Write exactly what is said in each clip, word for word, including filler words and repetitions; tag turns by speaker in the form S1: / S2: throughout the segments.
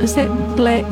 S1: Is that Black...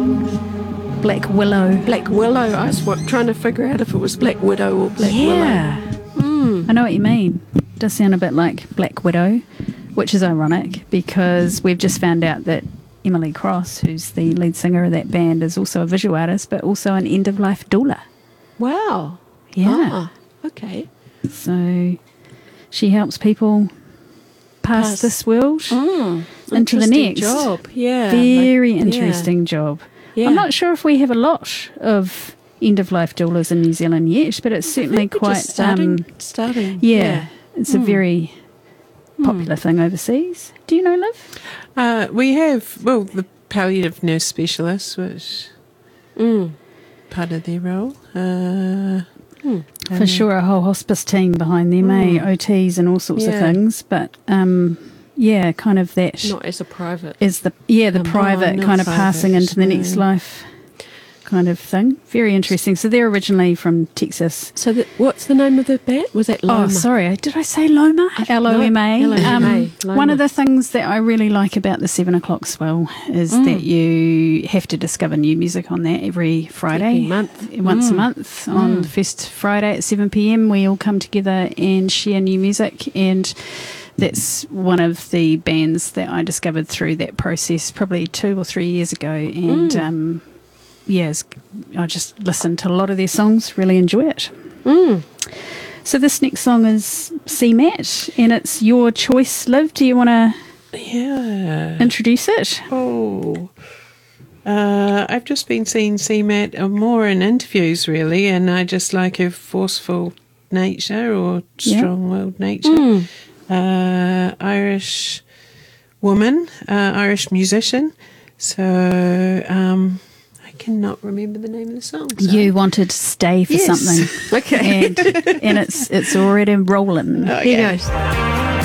S2: Black Willow.
S1: Black Willow. I was what, trying to figure out if it was Black Widow or Black
S2: yeah.
S1: Willow.
S2: Yeah.
S1: Mm.
S2: I know what you mean. It does sound a bit like Black Widow, which is ironic because we've just found out that Emily Cross, who's the lead singer of that band, is also a visual artist, but also an end-of-life doula.
S1: Wow.
S2: Yeah.
S1: Ah, okay.
S2: So she helps people pass,
S1: Pass.
S2: this world
S1: Mm.
S2: into the
S1: Interesting
S2: next.
S1: job. Yeah.
S2: Very
S1: Like,
S2: interesting
S1: yeah.
S2: job.
S1: Yeah.
S2: I'm not sure if we have a lot of end-of-life doulas in New Zealand yet, but it's certainly
S1: We're
S2: quite...
S1: just starting.
S2: Um,
S1: starting.
S2: yeah,
S1: Yeah.
S2: it's a
S1: Mm.
S2: very popular thing overseas. Do you know, Liv?
S3: Uh, we have, well, the palliative nurse specialists, which
S1: Mm.
S3: part of their role. Uh,
S1: Mm.
S2: For sure, a whole hospice team behind them,
S1: Mm.
S2: eh? O Ts and all sorts
S3: Yeah.
S2: of things. But um, yeah, kind of that
S1: Not as a private.
S2: is the yeah the
S1: Um,
S2: private
S3: not
S2: kind of
S3: private,
S2: passing into the next
S3: no.
S2: life kind of thing. Very interesting. So they're originally from Texas.
S1: So the, what's the name of the band? Was that Loma?
S2: Oh, sorry. Did I say Loma? L O M A.
S1: L O M A, Loma.
S2: One of the things that I really like about the Seven O'Clock Swell is
S1: Mm.
S2: that you have to discover new music on that every Friday.
S1: Every month.
S2: Once a
S1: Mm.
S2: month. On
S1: Mm.
S2: the first Friday at seven p.m. we all come together and share new music, and that's one of the bands that I discovered through that process probably two or three years ago. And
S1: Mm.
S2: um, yes, I just listened to a lot of their songs, really enjoy it.
S1: Mm.
S2: So this next song is C Mat, and it's your choice, Liv. Do you want to
S3: yeah.
S2: introduce it?
S3: Oh. Uh, I've just been seeing C Mat uh, more in interviews, really, and I just like her forceful nature or
S2: Yeah.
S3: strong-willed nature.
S1: Mm.
S3: Uh, Irish woman, uh, Irish musician. So um, I cannot remember the name of the song. So.
S2: You wanted to stay for
S3: Yes.
S2: something.
S1: Okay.
S2: And, and it's it's already rolling.
S3: Oh,
S1: Here
S3: yeah.
S1: goes.